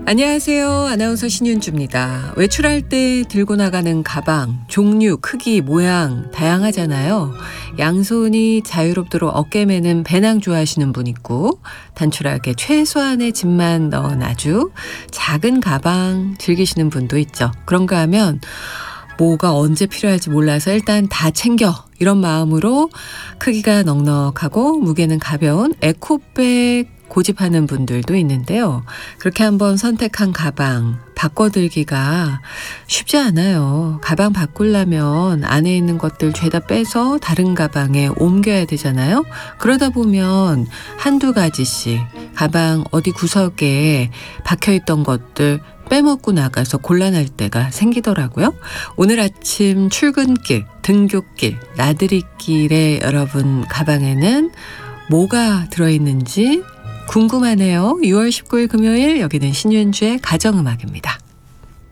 안녕하세요. 아나운서 신윤주입니다. 외출할 때 들고 나가는 가방, 종류, 크기, 모양 다양하잖아요. 양손이 자유롭도록 어깨 매는 배낭 좋아하시는 분 있고, 단출하게 최소한의 짐만 넣은 아주 작은 가방 즐기시는 분도 있죠. 그런가 하면 뭐가 언제 필요할지 몰라서 일단 다 챙겨, 이런 마음으로 크기가 넉넉하고 무게는 가벼운 에코백 고집하는 분들도 있는데요. 그렇게 한번 선택한 가방 바꿔들기가 쉽지 않아요. 가방 바꾸려면 안에 있는 것들 죄다 빼서 다른 가방에 옮겨야 되잖아요. 그러다 보면 한두 가지씩 가방 어디 구석에 박혀있던 것들 빼먹고 나가서 곤란할 때가 생기더라고요. 오늘 아침 출근길, 등굣길, 나들이길에 여러분 가방에는 뭐가 들어있는지 궁금하네요. 6월 19일 금요일, 여기는 신윤주의 가정음악입니다.